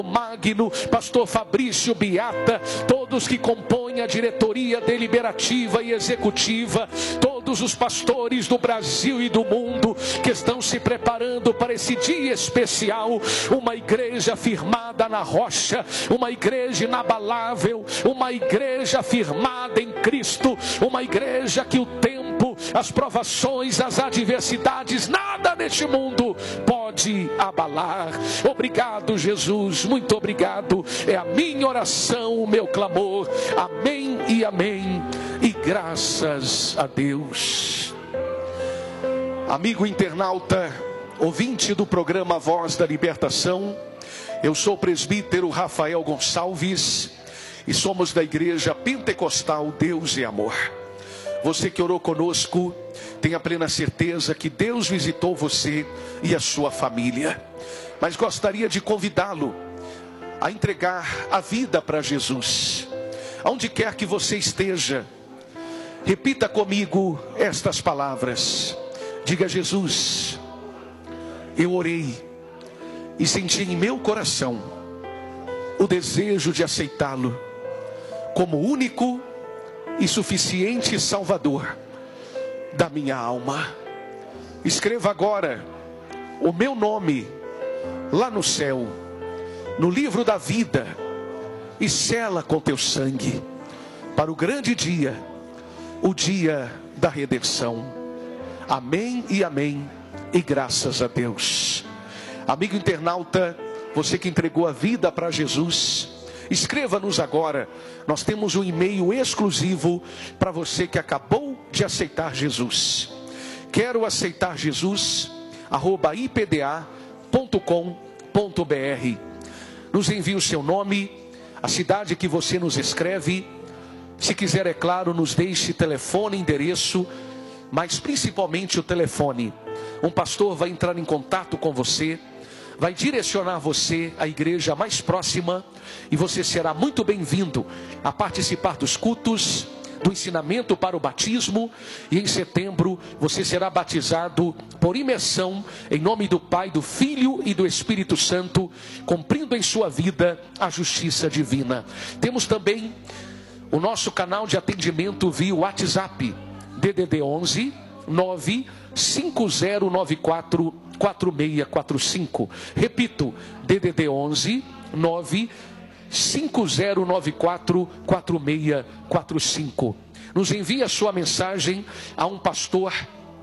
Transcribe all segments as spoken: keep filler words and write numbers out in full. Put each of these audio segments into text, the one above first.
Magno, pastor Fabrício Biata, todos que compõem a diretoria deliberativa e executiva, todos os pastores do Brasil e do mundo que estão se preparando para esse dia especial, uma igreja firmada na rocha, uma igreja inabalável, uma igreja firmada em Cristo, uma igreja que o tempo, as provações, as adversidades, nada neste mundo pode abalar. Obrigado, Jesus, muito obrigado. É a minha oração, o meu clamor. Amém e amém. E graças a Deus. Amigo internauta, ouvinte do programa Voz da Libertação, eu sou o presbítero Rafael Gonçalves e somos da Igreja Pentecostal Deus e Amor. Você que orou conosco, tenha plena certeza que Deus visitou você e a sua família. Mas gostaria de convidá-lo a entregar a vida para Jesus. Aonde quer que você esteja, repita comigo estas palavras. Diga: Jesus, eu orei e senti em meu coração o desejo de aceitá-lo como único e suficiente Salvador da minha alma. Escreva agora o meu nome lá no céu, no livro da vida, e sela com teu sangue para o grande dia, o dia da redenção. Amém e amém, e graças a Deus. Amigo internauta, você que entregou a vida para Jesus, escreva-nos agora. Nós temos um e-mail exclusivo para você que acabou de aceitar Jesus. Quero aceitar Jesus, arroba i p d a ponto com ponto b r. Nos envie o seu nome, a cidade que você nos escreve. Se quiser, é claro, nos deixe telefone, endereço, mas principalmente o telefone. Um pastor vai entrar em contato com você, vai direcionar você à igreja mais próxima, e você será muito bem-vindo a participar dos cultos, do ensinamento para o batismo, e em setembro você será batizado por imersão em nome do Pai, do Filho e do Espírito Santo, cumprindo em sua vida a justiça divina. Temos também o nosso canal de atendimento via WhatsApp, D D D onze nove cinco zero nove quatro quatro seis quatro cinco. Repito, D D D onze nove cinco zero nove quatro quatro seis quatro cinco. Nos envie a sua mensagem a um pastor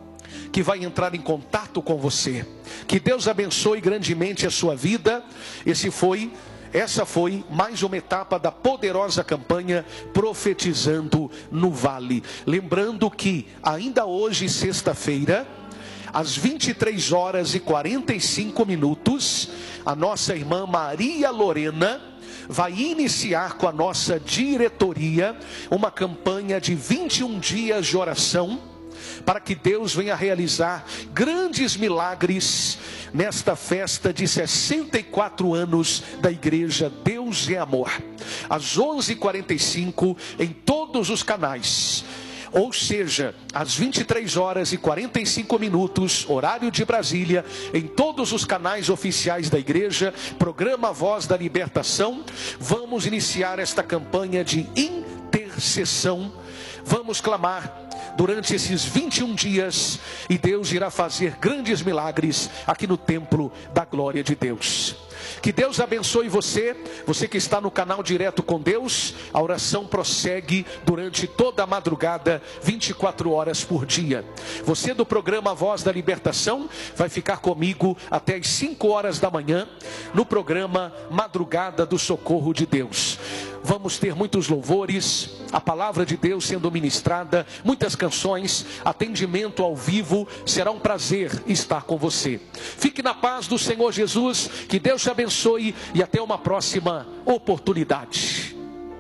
que vai entrar em contato com você. Que Deus abençoe grandemente a sua vida. Esse foi Essa foi mais uma etapa da poderosa campanha Profetizando no Vale. Lembrando que ainda hoje, sexta-feira, às vinte e três horas e quarenta e cinco minutos, a nossa irmã Maria Lorena vai iniciar com a nossa diretoria uma campanha de vinte e um dias de oração, para que Deus venha realizar grandes milagres nesta festa de sessenta e quatro anos da Igreja Deus é Amor. Às onze e quarenta e cinco, em todos os canais. Ou seja, às vinte e três horas e quarenta e cinco minutos, horário de Brasília, em todos os canais oficiais da igreja, programa Voz da Libertação, vamos iniciar esta campanha de intercessão. Vamos clamar durante esses vinte e um dias, e Deus irá fazer grandes milagres aqui no templo da glória de Deus. Que Deus abençoe você, você que está no canal Direto com Deus. A oração prossegue durante toda a madrugada, vinte e quatro horas por dia. Você do programa Voz da Libertação vai ficar comigo até as cinco horas da manhã, no programa Madrugada do Socorro de Deus. Vamos ter muitos louvores, a palavra de Deus sendo ministrada, muitas canções, atendimento ao vivo. Será um prazer estar com você. Fique na paz do Senhor Jesus, que Deus te abençoe e até uma próxima oportunidade.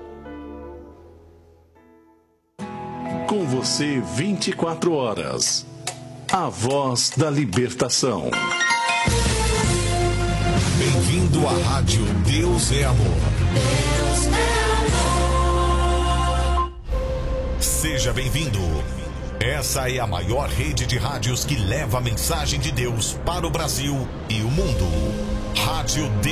Com você vinte e quatro horas, a Voz da Libertação. Bem-vindo à rádio Deus é Amor. Deus é amor. Seja bem-vindo. Essa é a maior rede de rádios que leva a mensagem de Deus para o Brasil e o mundo. Rádio Deus.